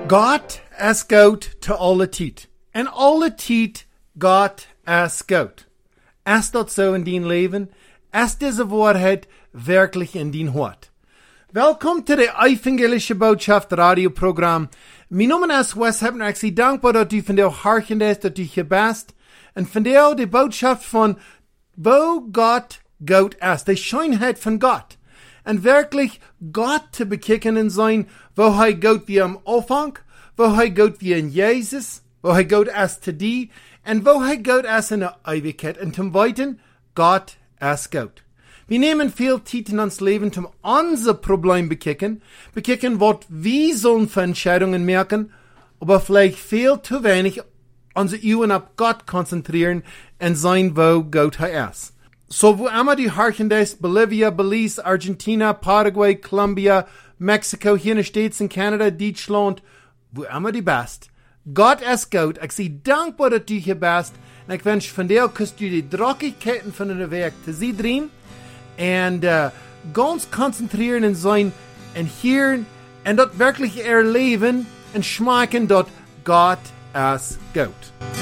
God as goud te alle tijd. En alle tijd God as goud. Is dat zo in dien leven? Is deze waarheid werkelijk in dien hart? Welkom to de Evangelische Boodschap radioprogram. Mijn naam is Wes Hebner. Ik zie dankbaar dat u vandaag hartend is, dat u gebast. En vandaag de boodschap van wo God goud is. De schijnheid van God. En werkelijk God te bekijken in zijn, wo hij goud wie am Anfang, wo hij goud wie in Jezus, wo hij goud is te die, en wo hij goud is in de eeuwigheid. En ten weiten, God is goud. We nemen veel tijd in ons leven om onze probleem bekijken wat we zullen für Entscheidungen merken, aber vielleicht veel te weinig onze Uhren op God konzentrieren en zijn wo goud hij is. So wo immer die Harchendes, Bolivia, Belize, Argentina, Paraguay, Colombia, Mexico, hier in de States en Canada, Deutschland, wo immer die best. God is goud. Ik zie dankbaar dat u hier best. En ik wens vandaag kust u die drokkigheden van de werk te zien drehen. En ganz concentreren in zijn en hier en dat wirklich erleben en schmecken dat God is goud.